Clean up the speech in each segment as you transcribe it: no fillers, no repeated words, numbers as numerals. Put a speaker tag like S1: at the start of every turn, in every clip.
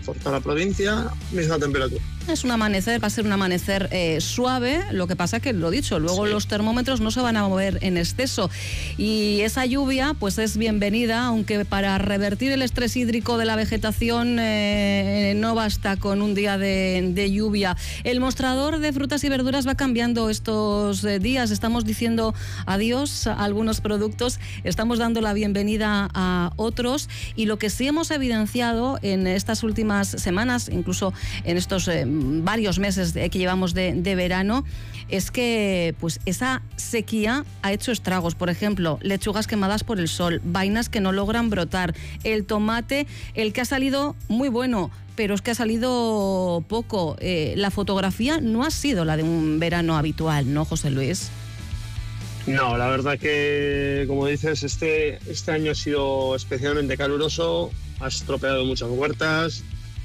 S1: por toda la provincia, misma temperatura.
S2: Es un amanecer, va a ser un amanecer suave, lo que pasa que, lo dicho, luego los termómetros no se van a mover en exceso y esa lluvia pues es bienvenida, aunque para revertir el estrés hídrico de la vegetación no basta con un día de lluvia. El mostrador de frutas y verduras va cambiando estos días, estamos diciendo adiós a algunos productos, estamos dando la bienvenida a otros y lo que sí hemos evidenciado en estas últimas semanas, incluso en estos varios meses que llevamos de verano, es que pues esa sequía ha hecho estragos. Por ejemplo, lechugas quemadas por el sol, vainas que no logran brotar, el tomate, el que ha salido muy bueno, pero es que ha salido poco. La fotografía no ha sido la de un verano habitual, ¿no, José Luis?
S1: No, la verdad que, como dices, este año ha sido especialmente caluroso, ha estropeado muchas huertas.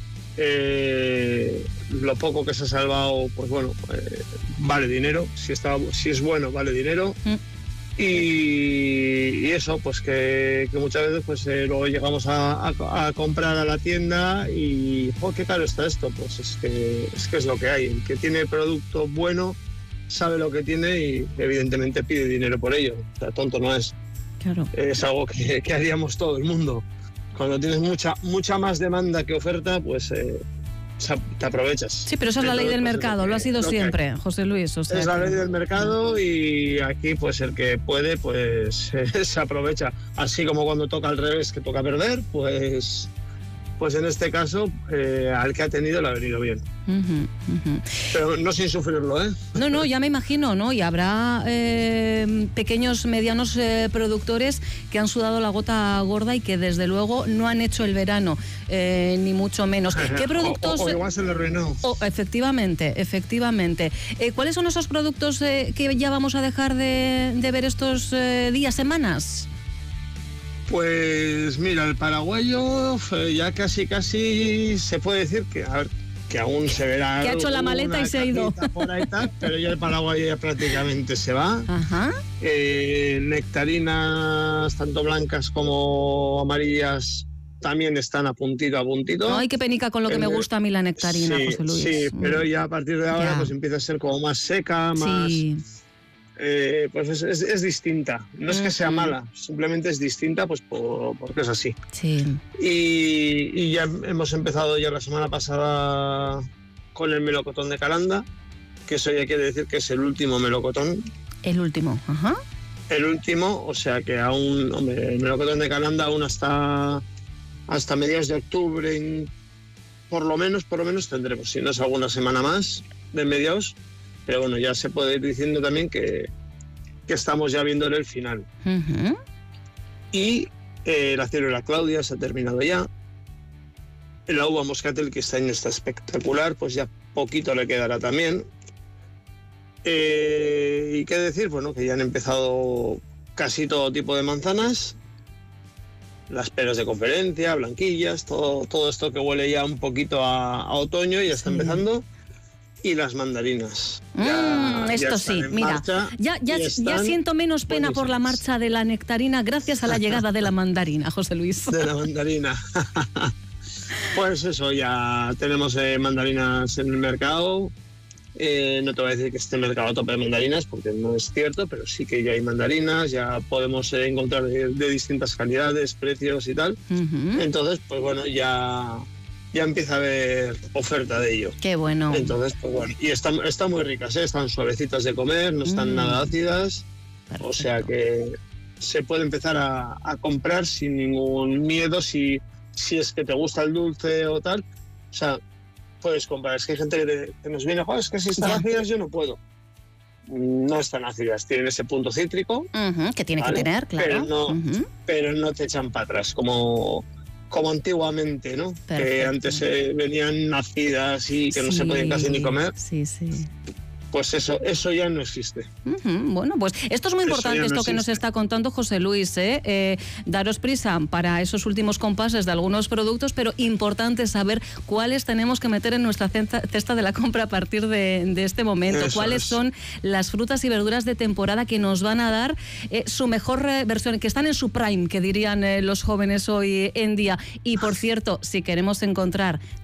S1: Lo poco que se ha salvado, pues bueno, vale dinero. Si es bueno, vale dinero. Y eso, pues que muchas veces pues luego llegamos a comprar a la tienda y qué caro está esto. Pues es que es lo que hay. El que tiene producto bueno sabe lo que tiene y evidentemente pide dinero por ello. O sea, tonto no es.
S2: Claro.
S1: Es algo que haríamos todo el mundo. Cuando tienes mucha más demanda que oferta, pues te aprovechas.
S2: Sí, pero esa es la ley del mercado, lo ha sido siempre, José Luis. O sea,
S1: es la ley del mercado y aquí pues el que puede pues se aprovecha. Así como cuando toca al revés, que toca perder, pues en este caso al que ha tenido le ha venido bien. Pero no sin sufrirlo, ¿eh?
S2: No, ya me imagino, ¿no? Y habrá pequeños, medianos productores que han sudado la gota gorda y que desde luego no han hecho el verano, ni mucho menos. ¿Qué productos...?
S1: O igual se le arruinó.
S2: Efectivamente. ¿Cuáles son esos productos que ya vamos a dejar de ver estos días, semanas?
S1: Pues mira, el paraguayo ya casi se puede decir que aún se verá.
S2: Que ha hecho la maleta y se ha ido.
S1: Por ahí tal, pero ya el paraguayo ya prácticamente se va.
S2: Ajá.
S1: Nectarinas, tanto blancas como amarillas, también están a puntito.
S2: Ay, qué penica con lo que me gusta a mí la nectarina, José Luis.
S1: Sí, pero ya a partir de ahora pues empieza a ser como más seca, más...
S2: Sí.
S1: Pues es distinta, no es que sea mala, simplemente es distinta pues porque es así.
S2: Sí.
S1: Y ya hemos empezado ya la semana pasada con el melocotón de Calanda, que eso ya quiere decir que es el último melocotón.
S2: El último, ajá.
S1: El último, o sea que aún, hombre, el melocotón de Calanda aún hasta mediados de octubre, por lo menos tendremos, si no es alguna semana más de mediados. Pero bueno, ya se puede ir diciendo también que estamos ya viendo el final. Y la ciruela Claudia se ha terminado ya. La uva moscatel, que este año está espectacular, pues ya poquito le quedará también. Y qué decir, bueno, que ya han empezado casi todo tipo de manzanas. Las peras de conferencia, blanquillas, todo esto que huele ya un poquito a otoño, ya está empezando. Y las mandarinas.
S2: Esto sí, mira, ya siento menos pena por la marcha de la nectarina gracias a la llegada de la mandarina, José Luis.
S1: De la mandarina. Pues eso, ya tenemos mandarinas en el mercado. No te voy a decir que esté el mercado a tope de mandarinas, porque no es cierto, pero sí que ya hay mandarinas, ya podemos encontrar de distintas calidades, precios y tal. Entonces, pues bueno, ya empieza a haber oferta de ello.
S2: Qué bueno.
S1: Entonces, pues bueno, y están muy ricas, están suavecitas de comer, no están nada ácidas. Perfecto. O sea que se puede empezar a comprar sin ningún miedo si es que te gusta el dulce o tal. O sea, puedes comprar. Es que hay gente que nos viene, es que si están ácidas yo no puedo. No están ácidas, tienen ese punto cítrico.
S2: Que tiene, ¿vale?, que tener, claro.
S1: Pero no te echan para atrás, como antiguamente, ¿no? Perfecto. Que antes venían nacidas y que no se podían casi ni comer.
S2: Sí.
S1: Pues eso ya no existe.
S2: Bueno, pues esto es muy importante, esto que nos está contando José Luis, daros prisa para esos últimos compases de algunos productos, pero importante saber cuáles tenemos que meter en nuestra cesta de la compra a partir de este momento. Eso cuáles son las frutas y verduras de temporada que nos van a dar su mejor versión, que están en su prime, que dirían los jóvenes hoy en día. Y por cierto, si queremos encontrar